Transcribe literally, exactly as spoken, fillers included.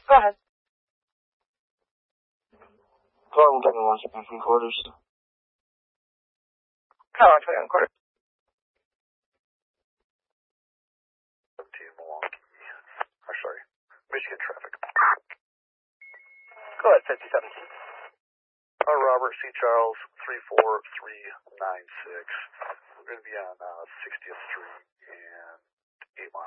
Go ahead. Carl Kenny wants to be three quarters. Kyle on twenty-one quarters. seventeen Milwaukee. Or sorry, Michigan traffic. Go ahead, fifty seventeen. Uh, Robert C. Charles, three four three nine six. We're going to be on uh, sixtieth Street and eight mile.